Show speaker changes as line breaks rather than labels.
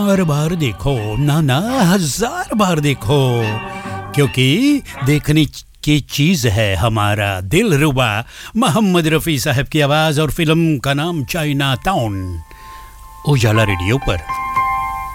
बार बार देखो, ना ना 1000 बार देखो, क्योंकि देखने की चीज है हमारा दिलरुबा। मोहम्मद रफ़ी साहब की आवाज और फिल्म का नाम चाइना टाउन, उजाला रेडियो पर।